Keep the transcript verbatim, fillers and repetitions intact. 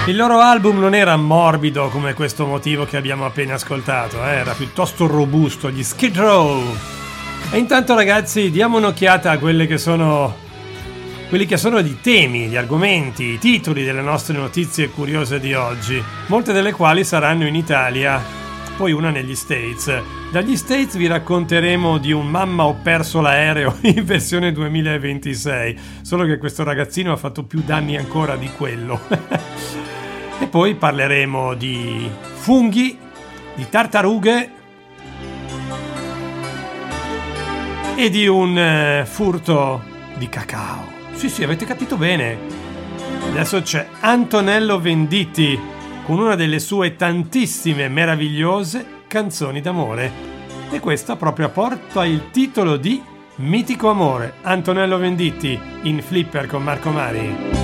Il loro album non era morbido come questo motivo che abbiamo appena ascoltato, eh? Era piuttosto robusto, gli Skid Row. E intanto ragazzi diamo un'occhiata a quelle che sono quelli che sono i temi, gli argomenti, i titoli delle nostre notizie curiose di oggi, molte delle quali saranno in Italia, poi una negli States. Dagli States vi racconteremo di un mamma ho perso l'aereo in versione duemilaventisei, solo che questo ragazzino ha fatto più danni ancora di quello. E poi parleremo di funghi, di tartarughe e di un eh, furto di cacao. Sì, sì, avete capito bene. Adesso c'è Antonello Venditti con una delle sue tantissime meravigliose canzoni d'amore. E questa proprio porta il titolo di Mitico Amore. Antonello Venditti in Flipper con Marco Mari.